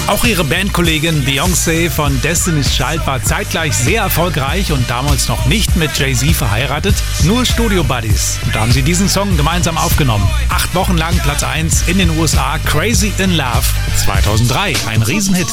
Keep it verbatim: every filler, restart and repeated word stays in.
Auch ihre Bandkollegin Beyoncé von Destiny's Child war zeitgleich sehr erfolgreich und damals noch nicht mit Jay-Z verheiratet, nur Studio-Buddies. Und da haben sie diesen Song gemeinsam aufgenommen. Acht Wochen lang Platz eins in den U S A, Crazy in Love zweitausenddrei, ein Riesenhit.